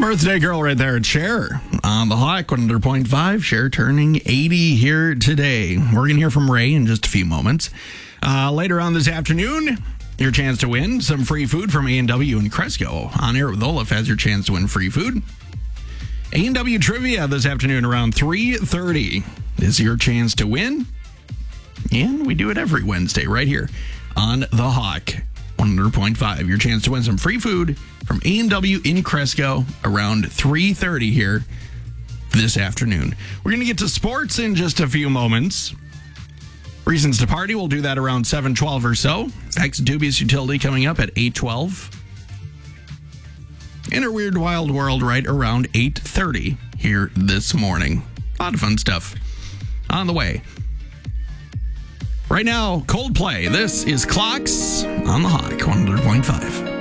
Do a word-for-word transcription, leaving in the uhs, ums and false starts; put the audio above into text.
Birthday girl right there, Cher, on the Hawk one hundred point five. Cher turning eighty here today. We're going to hear from Ray in just a few moments. Uh, later on this afternoon, your chance to win some free food from A and W in Cresco. On Air with Olaf has your chance to win free food. A and W Trivia this afternoon around three thirty is your chance to win. And we do it every Wednesday right here on the Hawk one hundred point five. Your chance to win some free food from A and W in Cresco around three thirty here this afternoon. We're going to get to sports in just a few moments. Reasons to Party, we'll do that around seven twelve or so. Facts and Dubious Utility coming up at eight twelve. In a Weird Wild World right around eight thirty here this morning. A lot of fun stuff on the way. Right now, Coldplay. This is Clocks on the Hawk one hundred point five.